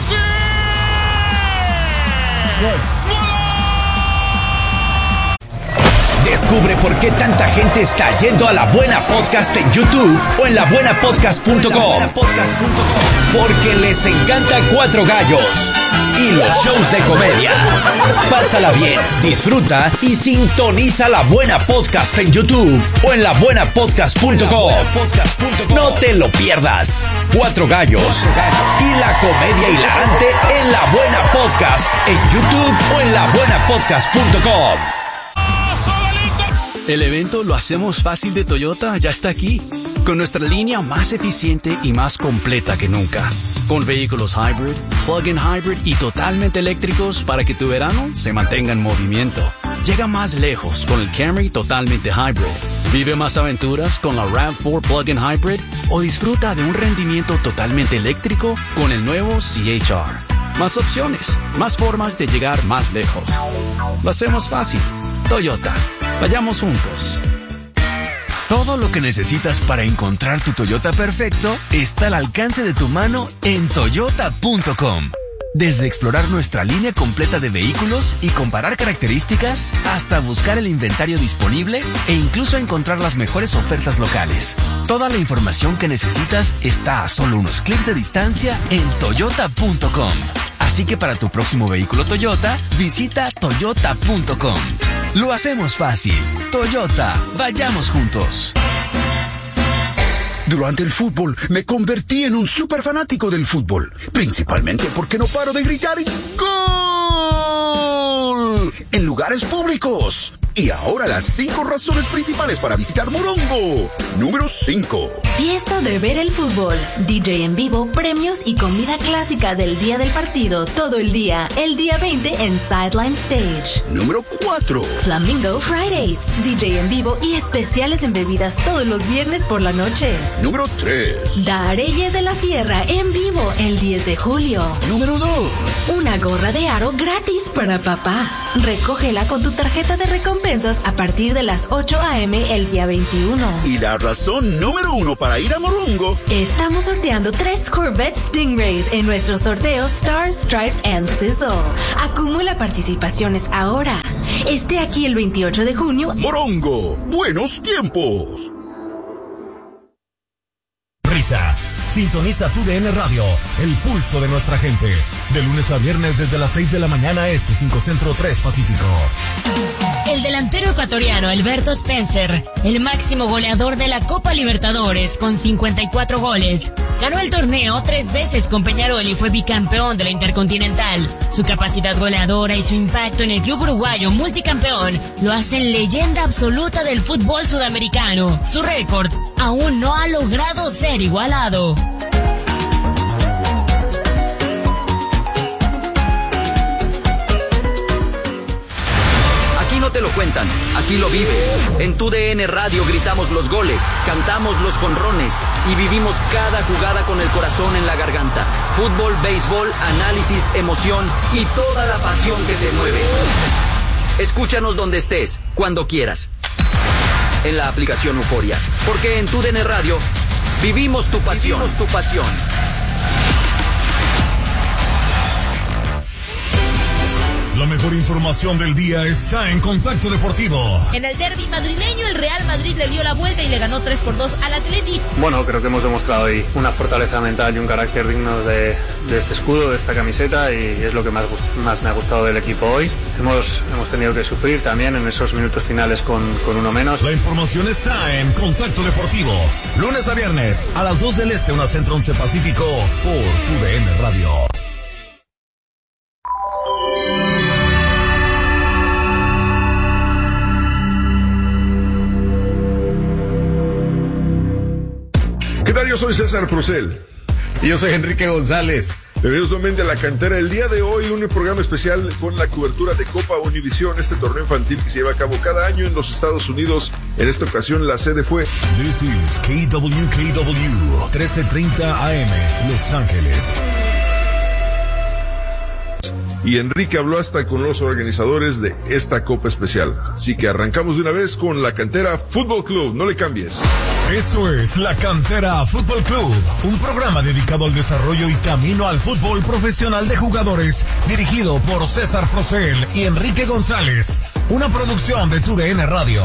Descubre por qué tanta gente está yendo a La Buena Podcast en YouTube o en la buena podcast punto com. Porque les encanta Cuatro Gallos y los shows de comedia. Pásala bien, disfruta y sintoniza La Buena Podcast en YouTube o en la buena podcast punto com. No te lo pierdas. Cuatro Gallos y la comedia hilarante en La Buena Podcast en YouTube o en la buena podcast punto com. El evento Lo Hacemos Fácil de Toyota ya está aquí, con nuestra línea más eficiente y más completa que nunca, con vehículos hybrid, plug-in hybrid y totalmente eléctricos para que tu verano se mantenga en movimiento. Llega más lejos con el Camry totalmente hybrid. Vive más aventuras con la RAV cuatro plug-in hybrid o disfruta de un rendimiento totalmente eléctrico con el nuevo C H R. Más opciones, más formas de llegar más lejos. Lo hacemos fácil. Toyota. Vayamos juntos. Todo lo que necesitas para encontrar tu Toyota perfecto está al alcance de tu mano en toyota punto com. Desde explorar nuestra línea completa de vehículos y comparar características, hasta buscar el inventario disponible e incluso encontrar las mejores ofertas locales. Toda la información que necesitas está a solo unos clics de distancia en toyota punto com. Así que para tu próximo vehículo Toyota, visita toyota punto com. Lo hacemos fácil. Toyota, vayamos juntos. Durante el fútbol me convertí en un súper fanático del fútbol, principalmente porque no paro de gritar ¡Gol! En lugares públicos. Y ahora las cinco razones principales para visitar Morongo. Número cinco. Fiesta de ver el fútbol, D J en vivo, premios y comida clásica del día del partido todo el día, el día veinte en Sideline Stage. Número cuatro. Flamingo Fridays, D J en vivo y especiales en bebidas todos los viernes por la noche. Número tres. Dareye de la Sierra en vivo el diez de julio. Número dos. Una gorra de aro gratis para papá. Recógela con tu tarjeta de recompensa recompensas a partir de las ocho a.m. el día veintiuno. Y la razón número uno para ir a Morongo. Estamos sorteando tres Corvette Stingrays en nuestro sorteo Stars, Stripes and Sizzle. Acumula participaciones ahora. Esté aquí el veintiocho de junio. Morongo, buenos tiempos. Risa. Sintoniza tu D N Radio, el pulso de nuestra gente. De lunes a viernes desde las seis de la mañana este, cinco Centro, tres Pacífico. El delantero ecuatoriano Alberto Spencer, el máximo goleador de la Copa Libertadores con cincuenta y cuatro goles, ganó el torneo tres veces con Peñarol y fue bicampeón de la Intercontinental. Su capacidad goleadora y su impacto en el club uruguayo multicampeón lo hacen leyenda absoluta del fútbol sudamericano. Su récord aún no ha logrado ser igualado. No te lo cuentan, aquí lo vives. En tu D N Radio gritamos los goles, cantamos los jonrones y vivimos cada jugada con el corazón en la garganta. Fútbol, béisbol, análisis, emoción y toda la pasión que te mueve. Escúchanos donde estés, cuando quieras. En la aplicación Euforia, porque en tu D N Radio vivimos tu pasión, vivimos tu pasión. La mejor información del día está en Contacto Deportivo. En el derbi madrileño, el Real Madrid le dio la vuelta y le ganó tres por dos al Atleti. Bueno, creo que hemos demostrado hoy una fortaleza mental y un carácter digno de, de este escudo, de esta camiseta, y es lo que más, más me ha gustado del equipo hoy. Hemos, hemos tenido que sufrir también en esos minutos finales con, con uno menos. La información está en Contacto Deportivo. Lunes a viernes, a las dos del Este, una Centro, once Pacífico, por U D N Radio. ¿Qué tal? Yo soy César Procel. Y yo soy Enrique González. Bienvenidos nuevamente a La Cantera. El día de hoy un programa especial con la cobertura de Copa Univisión, este torneo infantil que se lleva a cabo cada año en los Estados Unidos. En esta ocasión la sede fue This is K W K W, trece treinta A M, Los Ángeles. Y Enrique habló hasta con los organizadores de esta Copa Especial. Así que arrancamos de una vez con La Cantera Fútbol Club. No le cambies. Esto es La Cantera Fútbol Club, un programa dedicado al desarrollo y camino al fútbol profesional de jugadores, dirigido por César Procel y Enrique González. Una producción de Tu D N Radio.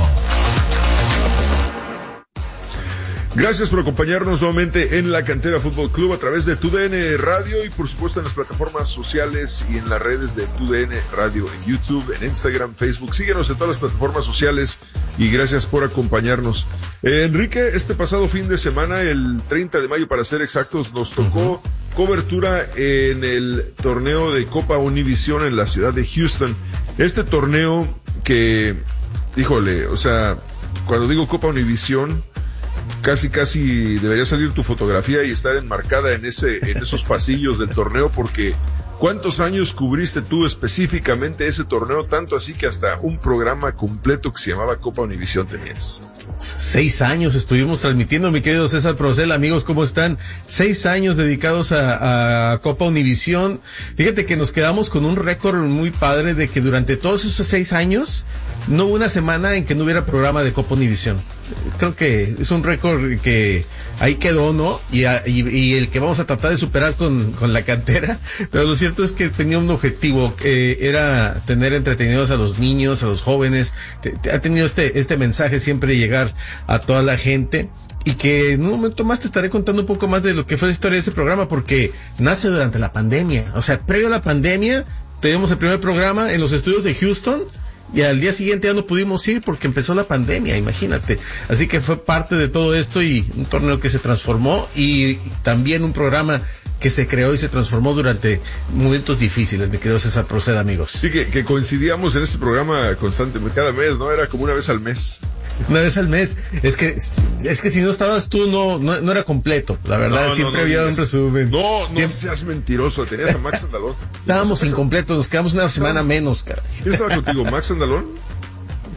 Gracias por acompañarnos nuevamente en La Cantera Fútbol Club a través de Tu D N Radio y por supuesto en las plataformas sociales y en las redes de Tu D N Radio, en YouTube, en Instagram, Facebook. Síguenos en todas las plataformas sociales y gracias por acompañarnos. Eh, Enrique, este pasado fin de semana, el treinta de mayo para ser exactos, nos tocó uh-huh. cobertura en el torneo de Copa Univisión en la ciudad de Houston. Este torneo que, híjole, o sea, cuando digo Copa Univisión, casi casi debería salir tu fotografía y estar enmarcada en ese, en esos pasillos del torneo, porque ¿cuántos años cubriste tú específicamente ese torneo? Tanto así que hasta un programa completo que se llamaba Copa Univisión tenías. Seis años estuvimos transmitiendo, mi querido César Procel. Amigos, ¿cómo están? Seis años dedicados a, a Copa Univisión. Fíjate que nos quedamos con un récord muy padre de que durante todos esos seis años no hubo una semana en que no hubiera programa de Copa Univisión. Creo que es un récord que ahí quedó, ¿no? Y, a, y, y el que vamos a tratar de superar con, con La Cantera. Pero lo cierto es que tenía un objetivo, que era tener entretenidos a los niños, a los jóvenes. Te, te, ha tenido este, este mensaje siempre llegar a toda la gente. Y que en un momento más te estaré contando un poco más de lo que fue la historia de ese programa, porque nace durante la pandemia. O sea, previo a la pandemia, teníamos el primer programa en los estudios de Houston. Y al día siguiente ya no pudimos ir porque empezó la pandemia, imagínate. Así que fue parte de todo esto y un torneo que se transformó y también un programa que se creó y se transformó durante momentos difíciles, mi querido César Procel, amigos. Sí, que, que coincidíamos en este programa constantemente, cada mes, ¿no? Era como una vez al mes. Una vez al mes. Es que es que si no estabas tú, no no, no era completo. La verdad, no, siempre no, no, había no, un resumen. No, no siempre... seas mentiroso. Tenías a Max Andalón. Estábamos incompletos, nos quedamos una semana menos, caray. ¿Quién estaba contigo? ¿Max Andalón?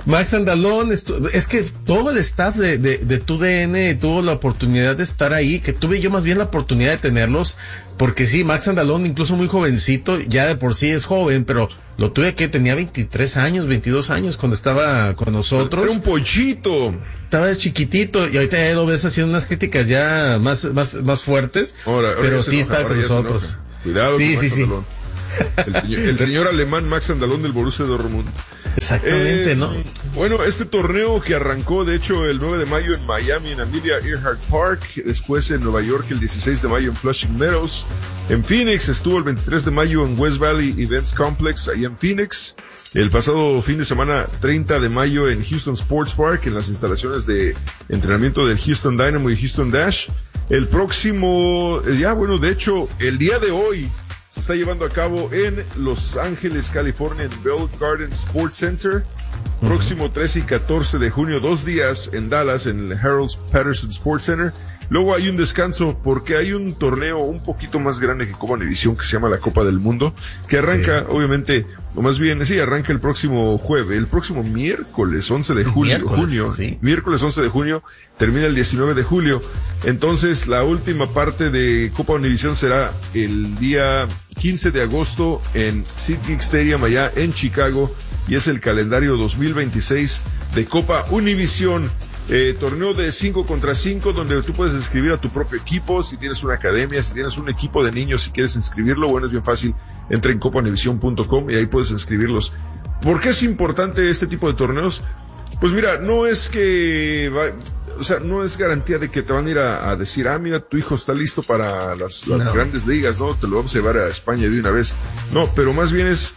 Max Andalón, es que todo el staff de, de, de T U D N tuvo la oportunidad de estar ahí, que tuve yo más bien la oportunidad de tenerlos, porque sí, Max Andalón, incluso muy jovencito, ya de por sí es joven, pero lo tuve que tenía veintitrés años, veintidós años cuando estaba con nosotros. Era un pollito. Estaba chiquitito y ahorita ya lo ves haciendo unas críticas ya más, más, más fuertes, ahora, ahora pero sí enoja, está con nosotros. Cuidado sí, con sí, Max sí. Andalón. El señor, el señor alemán Max Andalón del Borussia Dortmund. Exactamente, eh, ¿no? Bueno, este torneo que arrancó, de hecho, el nueve de mayo en Miami, en Amelia Earhart Park, después en Nueva York el dieciséis de mayo en Flushing Meadows, en Phoenix estuvo el veintitrés de mayo en West Valley Events Complex, ahí en Phoenix, el pasado fin de semana treinta de mayo en Houston Sports Park, en las instalaciones de entrenamiento del Houston Dynamo y Houston Dash, el próximo, ya bueno, de hecho, el día de hoy, se está llevando a cabo en Los Ángeles, California, en Bell Garden Sports Center. Uh-huh. Próximo trece y catorce de junio, dos días en Dallas, en el Harold Patterson Sports Center. Luego hay un descanso porque hay un torneo un poquito más grande que Copa Univisión que se llama la Copa del Mundo, que arranca, sí. obviamente, o más bien, sí, arranca el próximo jueves, el próximo miércoles once de julio, junio, sí. miércoles once de junio, termina el diecinueve de julio. Entonces, la última parte de Copa Univisión será el día quince de agosto en SeatGeek Stadium allá en Chicago, y es el calendario dos mil veintiséis de Copa Univisión. Eh, torneo de cinco contra cinco donde tú puedes inscribir a tu propio equipo, si tienes una academia, si tienes un equipo de niños, si quieres inscribirlo, bueno, es bien fácil, entra en copa univision punto com y ahí puedes inscribirlos. ¿Por qué es importante este tipo de torneos? Pues mira, no es que va, o sea, no es garantía de que te van a ir a, a decir, ah, mira, tu hijo está listo para las, las no. grandes ligas, ¿no? Te lo vamos a llevar a España de una vez. No, pero más bien es,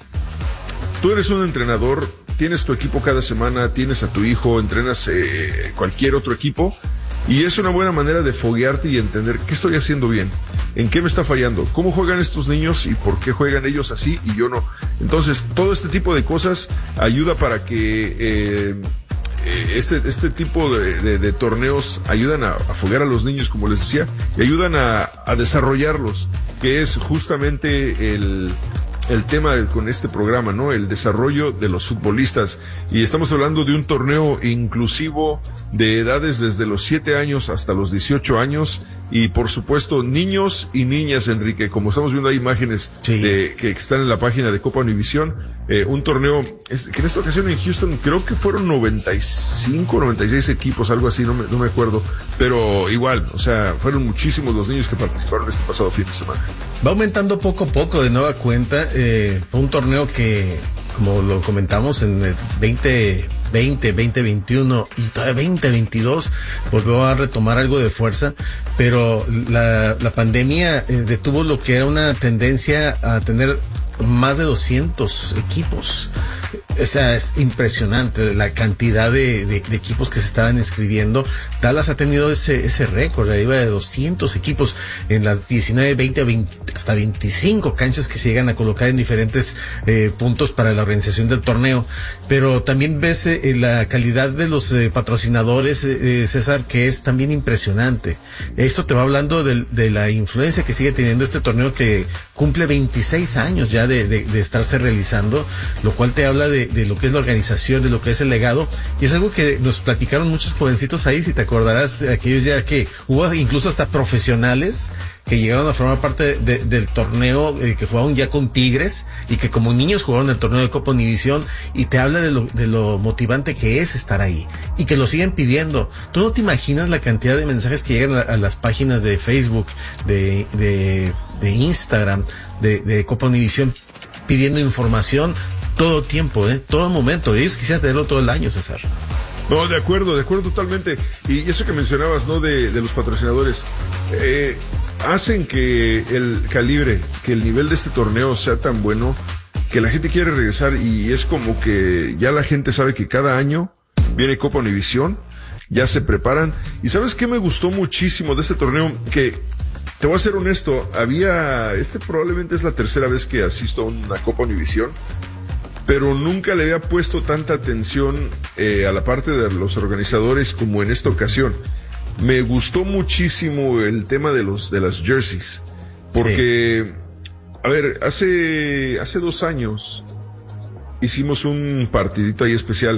tú eres un entrenador, tienes tu equipo cada semana, tienes a tu hijo, entrenas eh, cualquier otro equipo, y es una buena manera de foguearte y entender qué estoy haciendo bien, en qué me está fallando, cómo juegan estos niños y por qué juegan ellos así y yo no. Entonces, todo este tipo de cosas ayuda para que eh, este, este tipo de, de, de torneos ayudan a, a foguear a los niños, como les decía, y ayudan a, a desarrollarlos, que es justamente el... el tema con este programa, ¿no? El desarrollo de los futbolistas. Y estamos hablando de un torneo inclusivo de edades desde los siete años hasta los dieciocho años. Y por supuesto, niños y niñas, Enrique, como estamos viendo ahí imágenes sí. de, que están en la página de Copa Univisión, eh, un torneo es, que en esta ocasión en Houston creo que fueron noventa y cinco, noventa y seis equipos, algo así, no me, no me acuerdo, pero igual, o sea, fueron muchísimos los niños que participaron este pasado fin de semana. Va aumentando poco a poco de nueva cuenta, eh, fue un torneo que, como lo comentamos, en el veinte veinte, veinte veintiuno y todavía veinte veintidós volvió a retomar algo de fuerza, pero la, la pandemia eh, detuvo lo que era una tendencia a tener más de doscientos equipos. O sea, es impresionante la cantidad de, de, de equipos que se estaban inscribiendo. Dallas ha tenido ese ese récord, arriba de doscientos equipos en las diecinueve, veinte, veinte, hasta veinticinco canchas que se llegan a colocar en diferentes eh, puntos para la organización del torneo. Pero también ves eh, la calidad de los eh, patrocinadores, eh, César, que es también impresionante. Esto te va hablando de, de la influencia que sigue teniendo este torneo, que cumple veintiséis años ya de, de, de estarse realizando, lo cual te habla de, de lo que es la organización, de lo que es el legado, y es algo que nos platicaron muchos jovencitos ahí, si te acordarás, aquellos ya que hubo incluso hasta profesionales que llegaron a formar parte de, de, del torneo, eh, que jugaron ya con Tigres, y que como niños jugaron el torneo de Copa Univisión, y te habla de lo, de lo motivante que es estar ahí, y que lo siguen pidiendo. Tú no te imaginas la cantidad de mensajes que llegan a, a las páginas de Facebook, de, de, de Instagram, de, de Copa Univisión, pidiendo información todo tiempo, ¿eh? Todo momento. Ellos quisieran tenerlo todo el año, César. No, de acuerdo, de acuerdo totalmente. Y eso que mencionabas, ¿no? De, de los patrocinadores, eh, hacen que el calibre, que el nivel de este torneo sea tan bueno que la gente quiere regresar, y es como que ya la gente sabe que cada año viene Copa Univisión, ya se preparan. Y ¿sabes qué me gustó muchísimo de este torneo? Que, te voy a ser honesto, había, este probablemente es la tercera vez que asisto a una Copa Univisión, pero nunca le había puesto tanta atención eh, a la parte de los organizadores como en esta ocasión. Me gustó muchísimo el tema de los de las jerseys, porque, sí. a ver, hace hace dos años hicimos un partidito ahí especial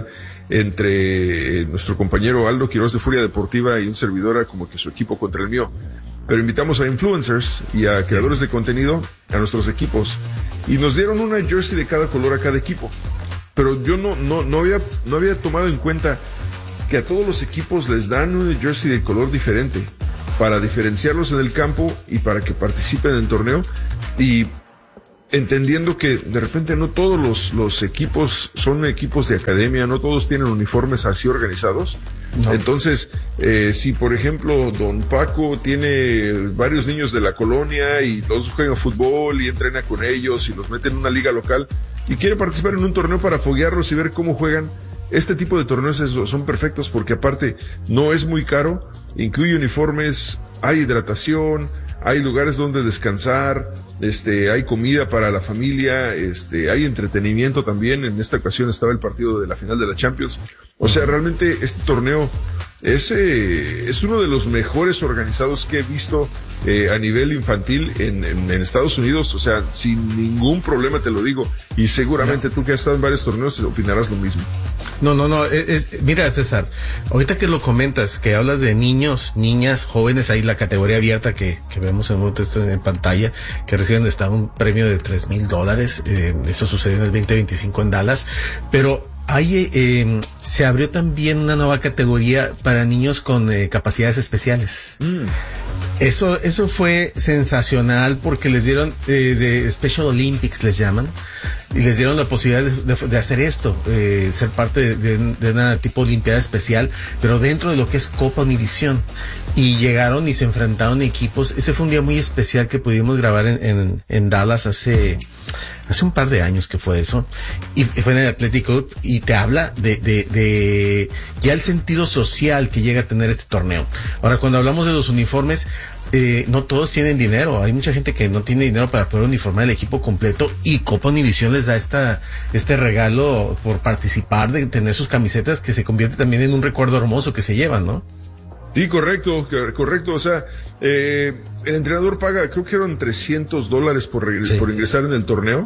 entre nuestro compañero Aldo Quiroz de Furia Deportiva y un servidor, como que su equipo contra el mío. Pero invitamos a influencers y a creadores de contenido a nuestros equipos y nos dieron una jersey de cada color a cada equipo. Pero yo no, no, no había, no había tomado en cuenta que a todos los equipos les dan una jersey de color diferente para diferenciarlos en el campo y para que participen en el torneo, y entendiendo que de repente no todos los, los equipos son equipos de academia, no todos tienen uniformes así organizados. No. Entonces, eh, si por ejemplo don Paco tiene varios niños de la colonia y todos juegan fútbol y entrena con ellos y los mete en una liga local y quiere participar en un torneo para foguearlos y ver cómo juegan, este tipo de torneos son perfectos porque aparte no es muy caro, incluye uniformes, hay hidratación, hay lugares donde descansar, este, hay comida para la familia, este, hay entretenimiento también. En esta ocasión estaba el partido de la final de la Champions. O sea, realmente este torneo es, eh, es uno de los mejores organizados que he visto eh, a nivel infantil en, en, en Estados Unidos. O sea, sin ningún problema te lo digo. Y seguramente no. Tú que has estado en varios torneos opinarás lo mismo. No, no, no, es, es, mira, César, ahorita que lo comentas, que hablas de niños, niñas, jóvenes, ahí la categoría abierta que, que vemos en, en pantalla, que reciben hasta un premio de tres mil dólares, eh, eso sucede en el veinte veinticinco en Dallas, pero hay, eh, se abrió también una nueva categoría para niños con eh, capacidades especiales. Mm. Eso, eso fue sensacional porque les dieron, eh, de Special Olympics les llaman, y les dieron la posibilidad de, de, de hacer esto, eh, ser parte de, de, de una tipo de olimpiada especial, pero dentro de lo que es Copa Univisión. Y llegaron y se enfrentaron equipos. Ese fue un día muy especial que pudimos grabar en, en, en Dallas hace, hace un par de años que fue eso. Y fue en el Athletic Club y te habla de, de, de ya el sentido social que llega a tener este torneo. Ahora, cuando hablamos de los uniformes, Eh, no todos tienen dinero, hay mucha gente que no tiene dinero para poder uniformar el equipo completo, y Copa Univisión les da esta, este regalo por participar, de tener sus camisetas, que se convierte también en un recuerdo hermoso que se llevan, ¿no? Sí, correcto, correcto, o sea, eh, el entrenador paga, creo que eran trescientos dólares por, sí. por ingresar en el torneo,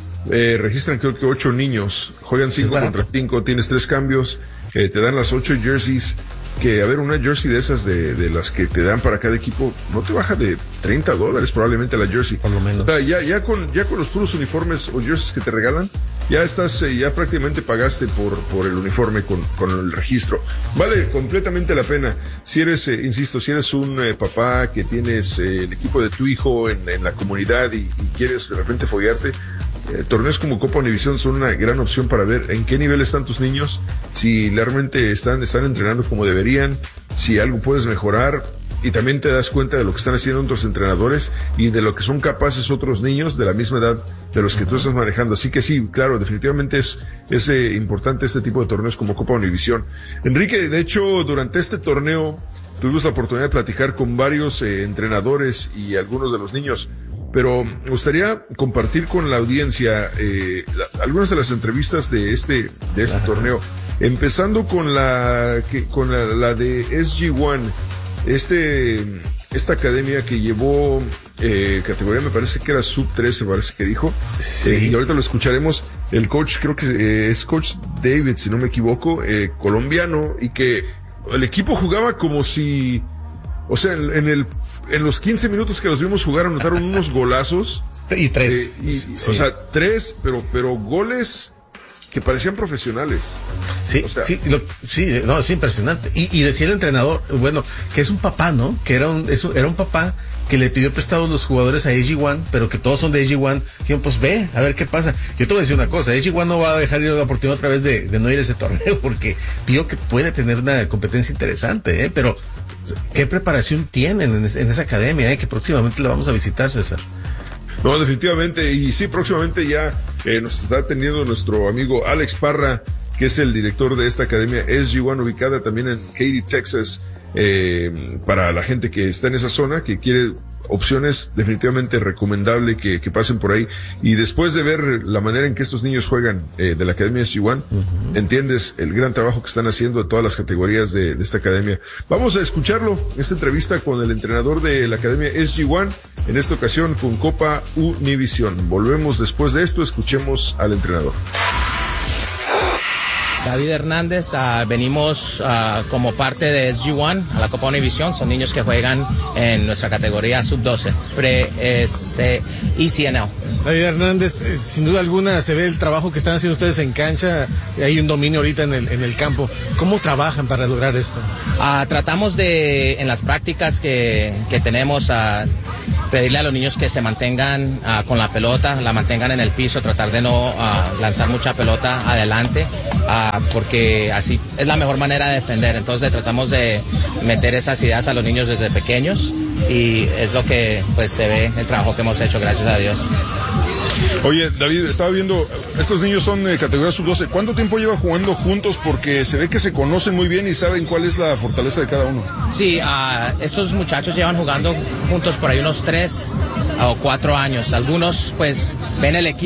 eh, registran creo que ocho niños, juegan cinco contra cinco, tienes tres cambios, eh, te dan las ocho jerseys, que a ver, una jersey de esas de, de las que te dan para cada equipo no te baja de treinta dólares probablemente la jersey, por lo menos. O sea, ya, ya con, ya con los puros uniformes o jerseys que te regalan, ya estás, eh, ya prácticamente pagaste por, por el uniforme con, con el registro. Vale sí. completamente la pena. Si eres, eh, insisto, si eres un eh, papá que tienes eh, el equipo de tu hijo en, en la comunidad y, y quieres de repente foguearte, Eh, torneos como Copa Univisión son una gran opción para ver en qué nivel están tus niños, si realmente están, están entrenando como deberían, si algo puedes mejorar, y también te das cuenta de lo que están haciendo otros entrenadores y de lo que son capaces otros niños de la misma edad de los que tú estás manejando. Así que sí, claro, definitivamente es, es eh, importante este tipo de torneos como Copa Univisión. Enrique, de hecho, durante este torneo tuvimos la oportunidad de platicar con varios eh, entrenadores y algunos de los niños. Pero me gustaría compartir con la audiencia eh, la, algunas de las entrevistas de este de este Ajá. torneo, empezando con la que con la, la de S G uno, este esta academia que llevó eh, categoría, me parece que era sub trece, parece que dijo, sí. eh, y ahorita lo escucharemos. El coach, creo que eh, es coach David, si no me equivoco, eh, colombiano, y que el equipo jugaba como si, o sea, en, en el en los quince minutos que los vimos jugar anotaron unos golazos. Y tres. Eh, y, sí. O sea, tres, pero, pero goles que parecían profesionales. Sí, o sea, sí, lo, sí, no, es impresionante. Y, y decía el entrenador, bueno, que es un papá, ¿no? Que era un, eso, era un papá que le pidió prestados los jugadores a S G uno, pero que todos son de S G uno. Dijeron, pues ve, a ver qué pasa. Yo te voy a decir una cosa, S G uno no va a dejar ir la oportunidad otra vez de, de no ir a ese torneo, porque vio que puede tener una competencia interesante, ¿eh? Pero ¿qué preparación tienen en, en esa academia, eh? Que próximamente la vamos a visitar, César. No, definitivamente, y sí, próximamente ya eh, nos está atendiendo nuestro amigo Alex Parra, que es el director de esta academia S G uno, ubicada también en Katy, Texas, eh, para la gente que está en esa zona, que quiere opciones, definitivamente recomendable que, que pasen por ahí. Y después de ver la manera en que estos niños juegan eh, de la academia S G uno, uh-huh. entiendes el gran trabajo que están haciendo de todas las categorías de, de esta academia. Vamos a escucharlo, esta entrevista con el entrenador de la academia S G uno, en esta ocasión con Copa Univisión. Volvemos después de esto, escuchemos al entrenador. David Hernández, uh, venimos uh, como parte de S G uno a la Copa Univisión, son niños que juegan en nuestra categoría sub doce, pre-E C N L. David Hernández, eh, sin duda alguna se ve el trabajo que están haciendo ustedes en cancha, hay un dominio ahorita en el, en el campo. ¿Cómo trabajan para lograr esto? Uh, tratamos de, en las prácticas que, que tenemos, a uh, pedirle a los niños que se mantengan uh, con la pelota, la mantengan en el piso, tratar de no uh, lanzar mucha pelota adelante, uh, porque así es la mejor manera de defender. Entonces tratamos de meter esas ideas a los niños desde pequeños y es lo que pues se ve el trabajo que hemos hecho, gracias a Dios. Oye, David, estaba viendo, estos niños son de categoría sub doce. ¿Cuánto tiempo lleva jugando juntos? Porque se ve que se conocen muy bien y saben cuál es la fortaleza de cada uno. Sí, uh, estos muchachos llevan jugando juntos por ahí unos tres o cuatro años. Algunos pues ven el equipo